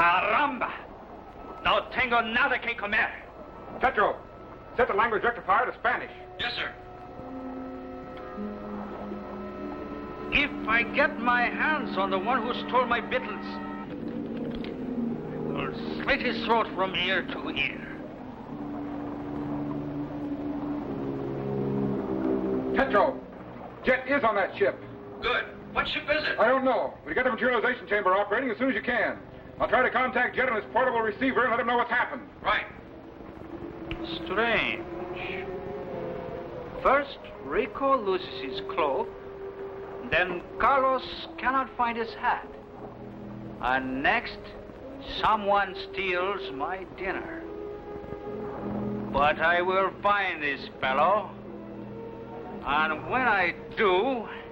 Caramba! No tengo nada que comer. Tetro, set the language rectifier to Spanish. Yes, sir. If I get my hands on the one who stole my victuals, I will slit his throat from ear to ear. Tetro, Jet is on that ship. Good. What ship is it? I don't know, but you get the materialization chamber operating as soon as you can. I'll try to contact Jet on his portable receiver and let him know what's happened. Right. Strange. First, Rico loses his cloak. Then Carlos cannot find his hat. And next, someone steals my dinner. But I will find this fellow. And when I do,